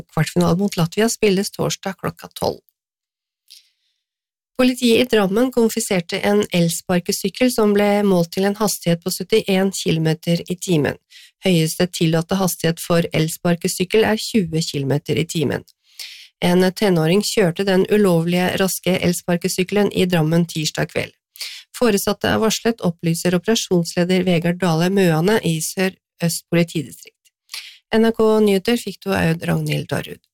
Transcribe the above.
Kvartfinalen mot Latvia spilles torsdag klokka 12. Politiet i Drammen konfiserte en elsparkesykkel som ble målt til en hastighet på 71 km i timen. Høyeste tillatte hastighet for elsparkesykkel 20 km i timen. En tenåring kjørte den ulovlige raske elsparkesykkelen i Drammen tirsdag kveld. Foresatte varslet, opplyser operasjonsleder Vegard Dale Møane i Sør-Øst politidistrikt. NRK Nyheter fikk du Aud Ragnhild Darud.